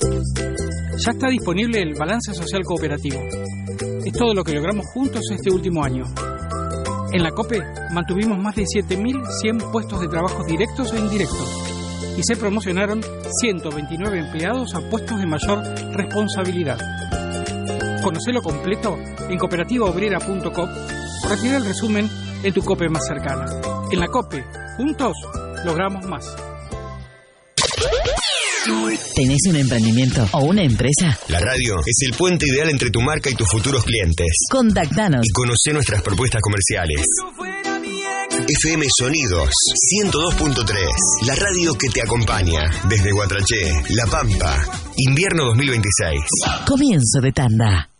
Ya está disponible el Balance Social Cooperativo. Es todo lo que logramos juntos este último año. En la COPE mantuvimos más de 7.100 puestos de trabajo directos e indirectos y se promocionaron 129 empleados a puestos de mayor responsabilidad. Conocelo completo en cooperativaobrera.com o retira el resumen en tu COPE más cercana. En la COPE, juntos, logramos más. ¿Tenés un emprendimiento o una empresa? La radio es el puente ideal entre tu marca y tus futuros clientes. Contactanos Y conocé nuestras propuestas comerciales. FM Sonidos 102.3, la radio que te acompaña desde Guatraché, La Pampa, invierno 2026. Comienzo de tanda.